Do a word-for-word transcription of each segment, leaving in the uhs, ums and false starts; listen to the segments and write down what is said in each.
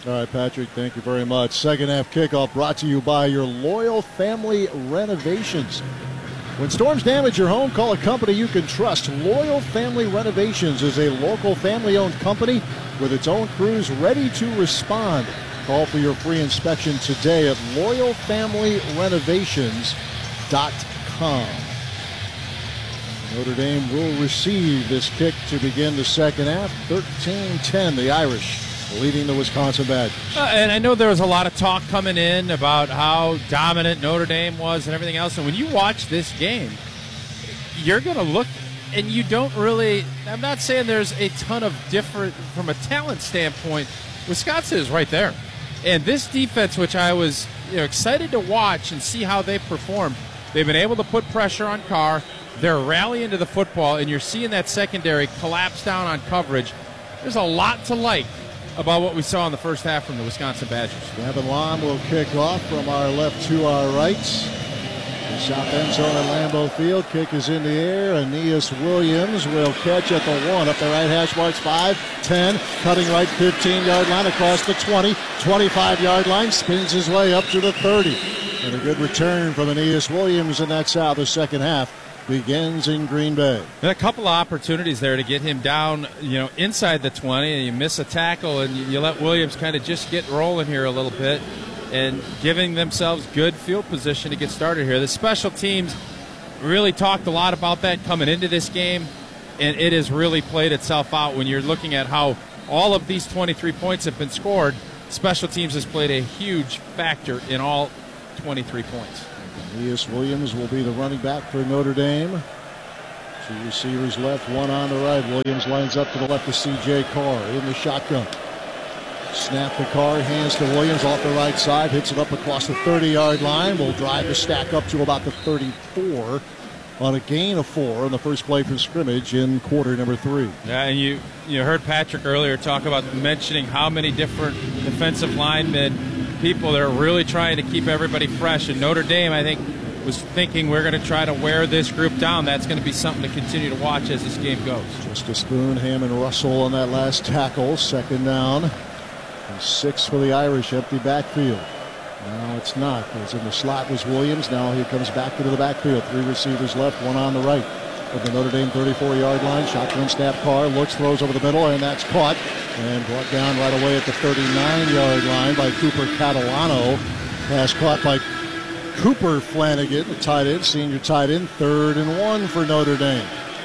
All right, Patrick, thank you very much. Second half kickoff brought to you by your Loyal Family Renovations. When storms damage your home, call a company you can trust. Loyal Family Renovations is a local family-owned company with its own crews ready to respond. Call for your free inspection today at loyal family renovations dot com. Notre Dame will receive this kick to begin the second half. thirteen ten, the Irish leading the Wisconsin Badgers. Uh, and I know there was a lot of talk coming in about how dominant Notre Dame was and everything else. And when you watch this game, you're going to look, and you don't really, I'm not saying there's a ton of different, from a talent standpoint, Wisconsin is right there. And this defense, which I was you know, excited to watch and see how they performed, they've been able to put pressure on Carr. They're rallying to the football, and you're seeing that secondary collapse down on coverage. There's a lot to like about what we saw in the first half from the Wisconsin Badgers. Gavin Lom will kick off from our left to our right. The south end zone at Lambeau Field. Kick is in the air. Aeneas Williams will catch at the one. Up the right hash marks five, ten. Cutting right fifteen-yard line across the twenty. twenty-five-yard line. Spins his way up to the thirty. And a good return from Aeneas Williams, and that's how the second half begins in Green Bay. And a couple of opportunities there to get him down, you know, inside the twenty, and you miss a tackle, and you, you let Williams kind of just get rolling here a little bit, and giving themselves good field position to get started here. The special teams really talked a lot about that coming into this game, and it has really played itself out when you're looking at how all of these twenty-three points have been scored. Special teams has played a huge factor in all twenty-three points. Aeneas Williams will be the running back for Notre Dame. Two receivers left, one on the right. Williams lines up to the left of C J Carr in the shotgun. Snap the Carr, hands to Williams off the right side, hits it up across the thirty-yard line. Will drive the stack up to about the thirty-four on a gain of four on the first play from scrimmage in quarter number three. Yeah, and you, you heard Patrick earlier talk about mentioning how many different defensive linemen, people that are really trying to keep everybody fresh. And Notre Dame, I think, was thinking we're going to try to wear this group down. That's going to be something to continue to watch as this game goes. Justice Boone, Hammond, Russell on that last tackle. Second down. And six for the Irish, empty backfield. Now it's not. It was in the slot was Williams. Now he comes back into the backfield. Three receivers left, one on the right. At the Notre Dame thirty-four-yard line, shotgun snap. Carr looks, throws over the middle, and that's caught and brought down right away at the thirty-nine-yard line by Cooper Catalano. Pass caught by Cooper Flanagan, the tight end, senior tight end. Third and one for Notre Dame.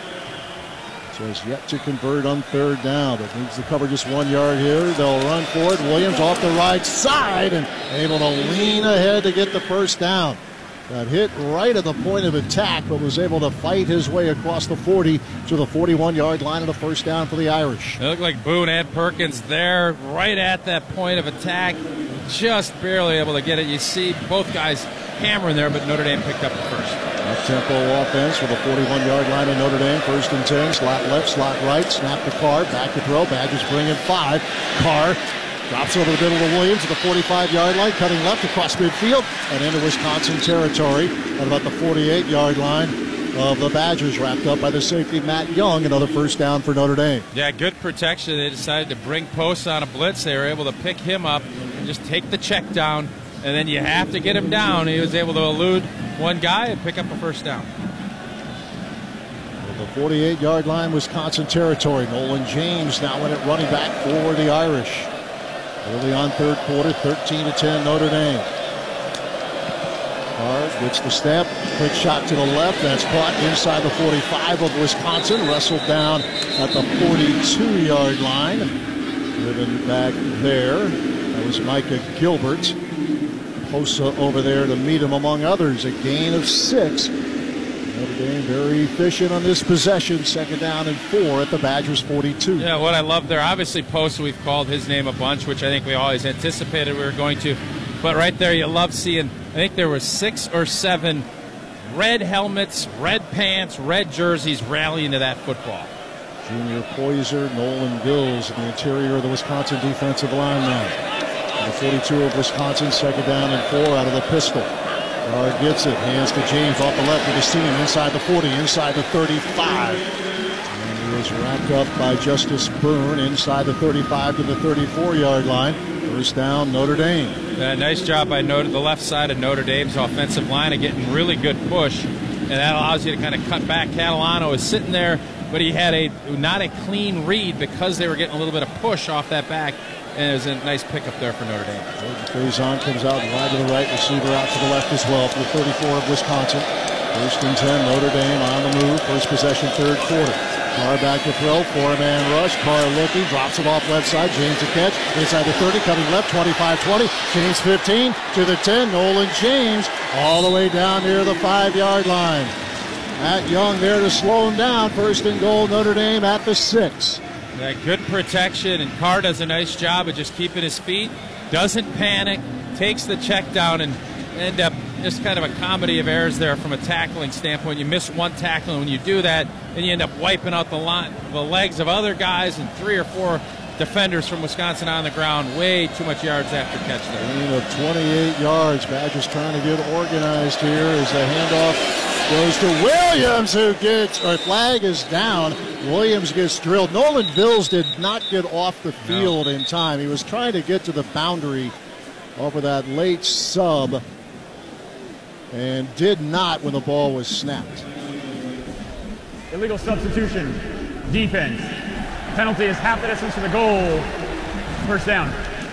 So has yet to convert on third down, but needs to cover just one yard here. They'll run for it. Williams off the right side and able to lean ahead to get the first down. Got hit right at the point of attack, but was able to fight his way across the forty to the forty-one-yard line of the first down for the Irish. It looked like Boone and Perkins there right at that point of attack, just barely able to get it. You see both guys hammering there, but Notre Dame picked up the first. Up-tempo offense with a forty-one-yard line in Notre Dame. First and ten, slot left, slot right, snap the Carr, back to throw. Badgers bring in five. Carr drops over the middle of Williams at the forty-five-yard line, cutting left across midfield and into Wisconsin territory at about the forty-eight-yard line of the Badgers, wrapped up by the safety Matt Young. Another first down for Notre Dame. Yeah, good protection. They decided to bring posts on a blitz. They were able to pick him up and just take the check down, and then you have to get him down. He was able to elude one guy and pick up a first down. The forty-eight-yard line, Wisconsin territory. Nolan James now in at running back for the Irish. Early on third quarter, thirteen to ten Notre Dame. Carr gets the step, quick shot to the left. That's caught inside the forty-five of Wisconsin. Wrestled down at the forty-two-yard line. Driven back there. That was Micah Gilbert. Hosa over there to meet him, among others. A gain of six. Notre Dame very efficient on this possession. Second down and four at the Badgers forty-two. Yeah, what I love there, obviously Post, we've called his name a bunch, which I think we always anticipated we were going to. But right there, you love seeing, I think there were six or seven red helmets, red pants, red jerseys rallying to that football. Junior poiser Nolan Gills in the interior of the Wisconsin defensive line now. The forty-two of Wisconsin, second down and four out of the pistol. Carr gets it, hands to James off the left with his team inside the forty, inside the thirty-five. And he is wrapped up by Justice Boone inside the thirty-five to the thirty-four-yard line. First down, Notre Dame. Uh, nice job by Notre, the left side of Notre Dame's offensive line of getting really good push, and that allows you to kind of cut back. Catalano is sitting there, but he had a not a clean read because they were getting a little bit of push off that back, and it was a nice pickup there for Notre Dame. Faison comes out wide to the right, receiver out to the left as well for the thirty-four of Wisconsin. First and ten, Notre Dame on the move. First possession, third quarter. Carr back to throw, four-man rush. Carr looking, drops it off left side. James to catch, inside the thirty, coming left, twenty-five twenty. James fifteen to the ten. Nolan James all the way down near the five-yard line. Matt Young there to slow him down. First and goal, Notre Dame at the six. That good protection, and Carr does a nice job of just keeping his feet. Doesn't panic, takes the check down, and end up just kind of a comedy of errors there from a tackling standpoint. You miss one tackle, and when you do that, then you end up wiping out the line, the legs of other guys, and three or four defenders from Wisconsin on the ground. Way too much yards after catch there. Gain of twenty-eight yards. Badgers trying to get organized here as the handoff goes to Williams, who gets, or flag is down. Williams gets drilled. Nolan Vills did not get off the field no. in time. He was trying to get to the boundary over that late sub and did not when the ball was snapped. Illegal substitution, defense. Penalty is half the distance to the goal. First down.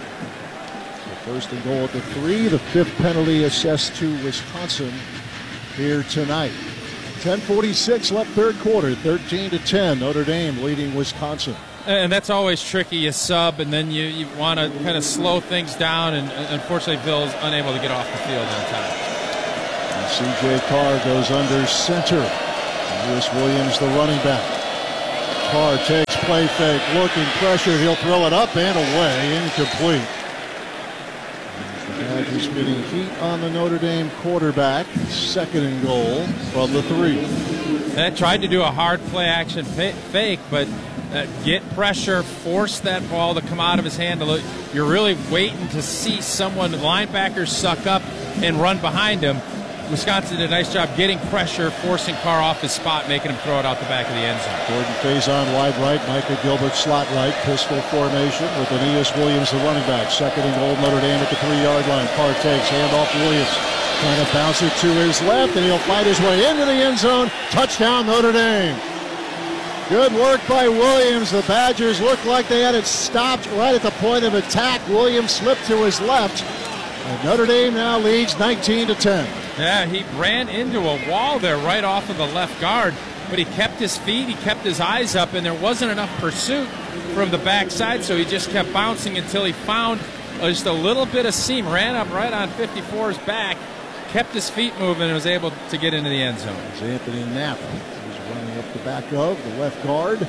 So first and goal at the three. The fifth penalty assessed to Wisconsin here tonight. ten forty-six left third quarter. thirteen to ten. Notre Dame leading Wisconsin. And that's always tricky. You sub, and then you, you want to kind of slow things down, and unfortunately, Bill's unable to get off the field on time. And C J Carr goes under center. Lewis Williams, the running back. Carr takes play fake, looking pressure. He'll throw it up and away, incomplete. The Badgers getting heat on the Notre Dame quarterback. Second and goal from the three. That tried to do a hard play action fake, but uh, get pressure, force that ball to come out of his hand. You're really waiting to see someone, the linebackers suck up and run behind him. Wisconsin did a nice job getting pressure, forcing Carr off his spot, making him throw it out the back of the end zone. Gordon Faison wide right, Micah Gilbert slot right, pistol formation with Aeneas Williams, the running back. Second and goal, Notre Dame at the three-yard line. Carr takes, handoff Williams, trying to bounce it to his left, and he'll fight his way into the end zone. Touchdown, Notre Dame. Good work by Williams. The Badgers looked like they had it stopped right at the point of attack. Williams slipped to his left, and Notre Dame now leads nineteen to ten. Yeah, he ran into a wall there right off of the left guard, but he kept his feet, he kept his eyes up, and there wasn't enough pursuit from the backside, so he just kept bouncing until he found just a little bit of seam, ran up right on fifty-four's back, kept his feet moving, and was able to get into the end zone. As Anthony Knapp is running up the back of the left guard.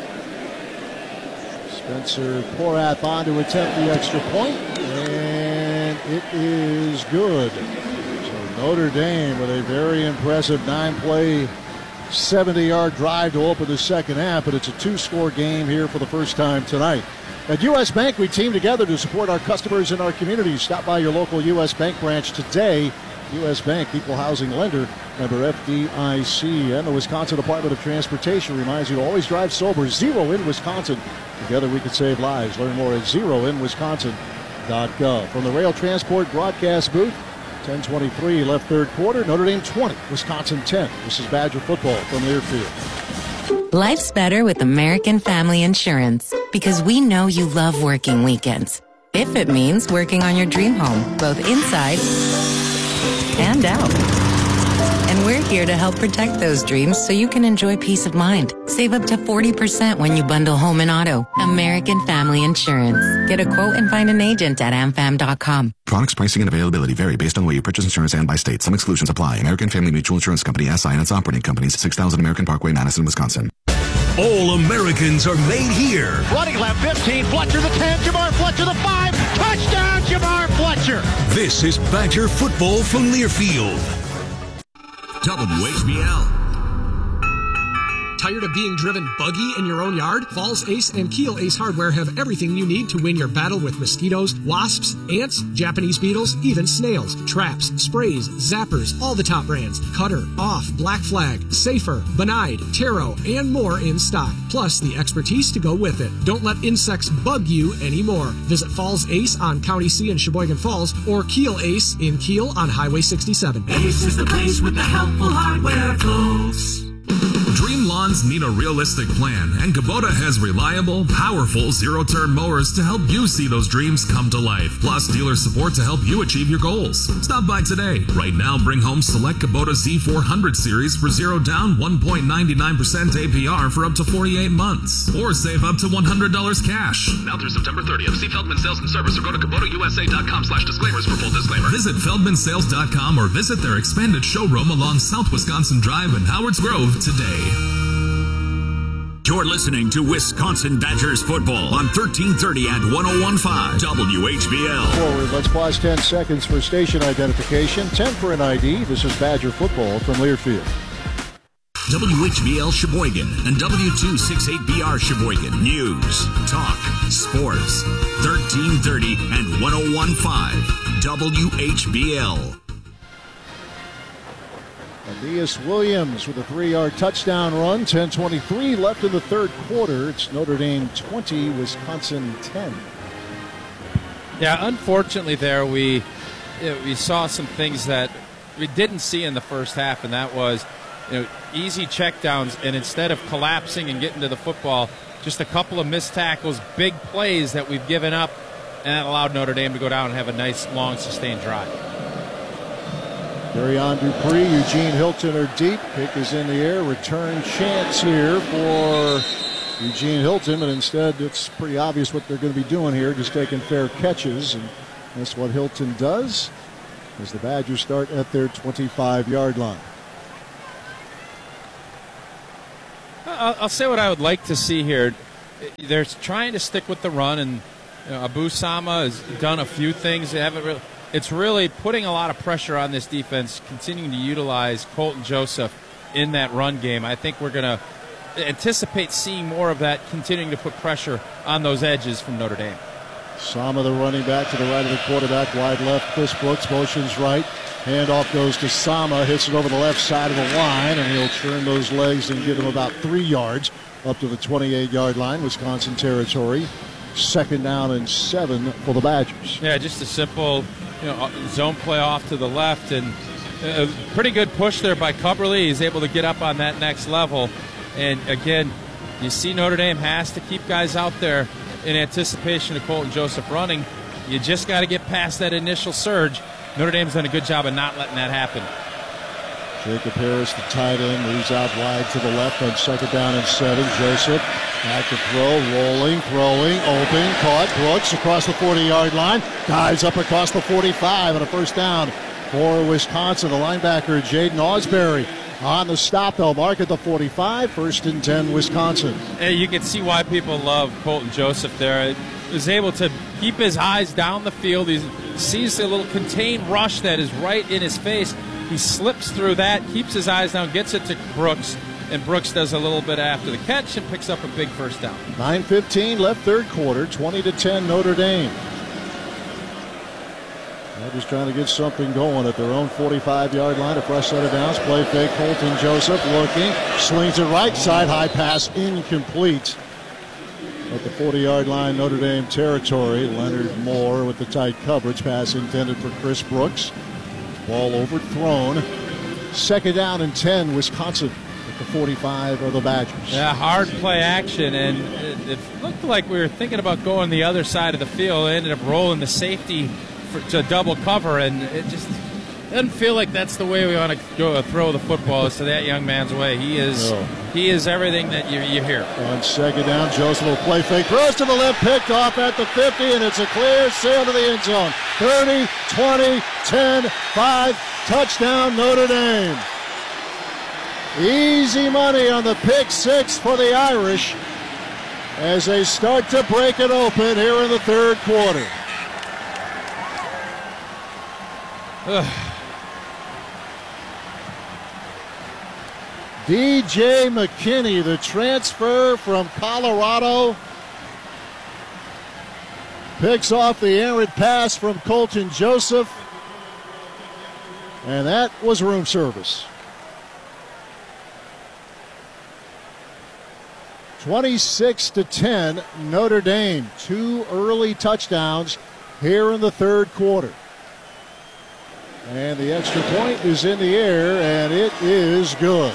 Spencer Porath on to attempt the extra point, and it is good. Notre Dame with a very impressive nine-play, seventy-yard drive to open the second half, but it's a two-score game here for the first time tonight. At U S. Bank, we team together to support our customers and our communities. Stop by your local U S. Bank branch today. U S. Bank, equal housing lender, member F D I C. And the Wisconsin Department of Transportation reminds you to always drive sober. Zero in Wisconsin. Together we can save lives. Learn more at zero in wisconsin dot gov. From the Rail Transport broadcast booth, ten twenty-three left third quarter. Notre Dame twenty, Wisconsin ten. This is Badger football from Learfield. Life's better with American Family Insurance because we know you love working weekends. If it means working on your dream home, both inside and out. And we're here to help protect those dreams so you can enjoy peace of mind. Save up to forty percent when you bundle home and auto. American Family Insurance. Get a quote and find an agent at am fam dot com. Products, pricing, and availability vary based on where you purchase insurance and by state. Some exclusions apply. American Family Mutual Insurance Company, S I and its operating companies, six thousand American Parkway, Madison, Wisconsin. All Americans are made here. Running left fifteen, Fletcher the ten, Jamar Fletcher the five. Touchdown, Jamar Fletcher. This is Badger football from Learfield. W H B L. Tired of being driven buggy in your own yard? Falls Ace and Keel Ace Hardware have everything you need to win your battle with mosquitoes, wasps, ants, Japanese beetles, even snails, traps, sprays, zappers, all the top brands, Cutter, Off, Black Flag, Safer, Benide, Taro, and more in stock. Plus the expertise to go with it. Don't let insects bug you anymore. Visit Falls Ace on County C in Sheboygan Falls or Keel Ace in Keel on Highway sixty-seven. Ace is the place with the helpful hardware, folks. Dream lawns need a realistic plan, and Kubota has reliable, powerful zero-turn mowers to help you see those dreams come to life. Plus, dealer support to help you achieve your goals. Stop by today. Right now, bring home select Kubota Z four hundred series for zero down, one point nine nine percent A P R for up to forty-eight months. Or save up to one hundred dollars cash. Now through September thirtieth. See Feldman Sales and Service or go to Kubota U S A dot com slash disclaimers for full disclaimer. Visit Feldman Sales dot com or visit their expanded showroom along South Wisconsin Drive in Howards Grove today. You're listening to Wisconsin Badgers football on thirteen thirty and one oh one point five W H B L. Forward, let's pause ten seconds for station identification. ten for an I D. This is Badger football from Learfield. W H B L Sheboygan and W two sixty-eight B R Sheboygan. News, talk, sports. thirteen thirty and one oh one point five W H B L. Aeneas Williams with a three-yard touchdown run. ten twenty-three left in the third quarter. It's Notre Dame twenty, Wisconsin ten. Yeah, unfortunately there we we saw some things that we didn't see in the first half, and that was you know easy checkdowns, and instead of collapsing and getting to the football, just a couple of missed tackles, big plays that we've given up, and that allowed Notre Dame to go down and have a nice, long, sustained drive. Darian Dupree, Eugene Hilton are deep. Kick is in the air. Return chance here for Eugene Hilton, and instead it's pretty obvious what they're going to be doing here, just taking fair catches, and that's what Hilton does as the Badgers start at their twenty-five-yard line. I'll, I'll say what I would like to see here. They're trying to stick with the run, and you know, Abu Sama has done a few things. They haven't really. It's really putting a lot of pressure on this defense, continuing to utilize Colton Joseph in that run game. I think we're going to anticipate seeing more of that, continuing to put pressure on those edges from Notre Dame. Sama, the running back, to the right of the quarterback, wide left. Chris Brooks motions right. Handoff goes to Sama, hits it over the left side of the line, and he'll turn those legs and give him about three yards up to the twenty-eight-yard line, Wisconsin territory. Second down and seven for the Badgers. Yeah, just a simple you know, zone play off to the left, and a pretty good push there by Cubberly. He's able to get up on that next level. And again, you see Notre Dame has to keep guys out there in anticipation of Colton Joseph running. You just got to get past that initial surge. Notre Dame's done a good job of not letting that happen. Jacob Harris, the tight end, moves out wide to the left on second down and seven. Joseph back to throw, rolling, throwing, open, caught. Brooks across the forty-yard line, dives up across the forty-five, and a first down for Wisconsin. The linebacker, Jaden Ausberry, on the stop. They'll mark at the forty-five. First and ten, Wisconsin. Hey, you can see why people love Colton Joseph there. He was able to keep his eyes down the field. He sees a little contained rush that is right in his face. He slips through that, keeps his eyes down, gets it to Brooks, and Brooks does a little bit after the catch and picks up a big first down. nine fifteen left third quarter, twenty to ten Notre Dame. They're just trying to get something going at their own forty-five-yard line. A fresh set of downs, play fake, Colton Joseph looking, slings it right side, high pass incomplete. At the forty-yard line, Notre Dame territory. Leonard Moore with the tight coverage, pass intended for Chris Brooks. Ball overthrown. Second down and ten, Wisconsin at the forty-five of the Badgers. Yeah, hard play action, and it, it looked like we were thinking about going the other side of the field. They ended up rolling the safety for, to double cover, and it just doesn't feel like that's the way we want to go, throw the football. Is to that young man's way. He is no. he is everything that you, you hear. On second down, Joseph will play fake, throws to the left, picked off at the fifty, and it's a clear sail to the end zone. thirty, twenty, ten, five, touchdown Notre Dame. Easy money on the pick six for the Irish as they start to break it open here in the third quarter. Ugh. D J McKinney, the transfer from Colorado, picks off the errant pass from Colton Joseph, and that was room service. twenty-six to ten, Notre Dame. Two early touchdowns here in the third quarter. And the extra point is in the air, and it is good.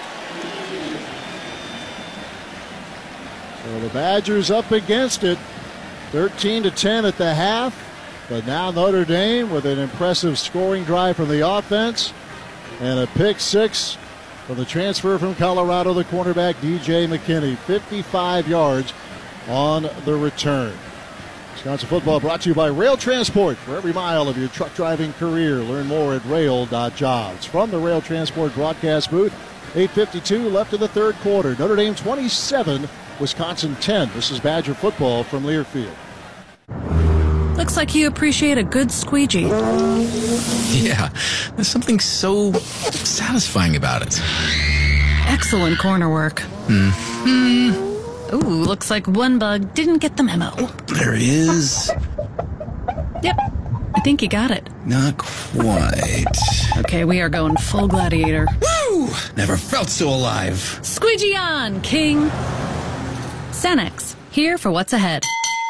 So the Badgers up against it, thirteen to ten at the half. But now Notre Dame with an impressive scoring drive from the offense and a pick six from the transfer from Colorado, the cornerback D J McKinney. fifty-five yards on the return. Wisconsin football brought to you by Rail Transport. For every mile of your truck driving career, learn more at rail dot jobs. From the Rail Transport broadcast booth, eight fifty-two left in the third quarter. Notre Dame twenty-seven, Wisconsin ten. This is Badger football from Learfield. Looks like you appreciate a good squeegee. Yeah, there's something so satisfying about it. Excellent corner work. Hmm. Ooh, looks like one bug didn't get the memo. Oh, there he is. Yep, I think you got it. Not quite. Okay, we are going full gladiator. Woo! Never felt so alive. Squeegee on, King. Cenex, here for what's ahead.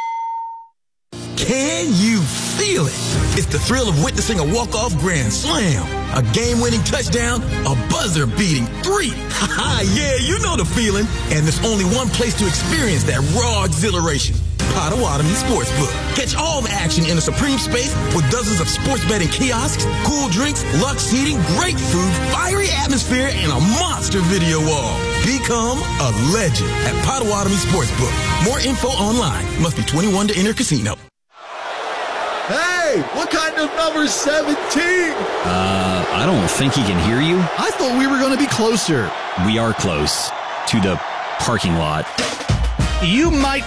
Can you feel it? It's the thrill of witnessing a walk-off grand slam, a game-winning touchdown, a buzzer-beating three. Ha-ha, yeah, you know the feeling. And there's only one place to experience that raw exhilaration. Potawatomi Sportsbook. Catch all the action in a supreme space with dozens of sports betting kiosks, cool drinks, luxe seating, great food, fiery atmosphere, and a monster video wall. Become a legend at Potawatomi Sportsbook. More info online. Must be twenty-one to enter casino. Hey, what kind of number seventeen? Uh, I don't think he can hear you. I thought we were going to be closer. We are close to the parking lot. You might